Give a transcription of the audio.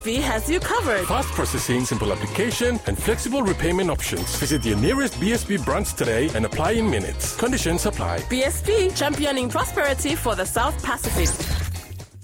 BSP has you covered. Fast processing, simple application, and flexible repayment options. Visit your nearest BSP branch today and apply in minutes. Conditions apply. BSP, championing prosperity for the South Pacific.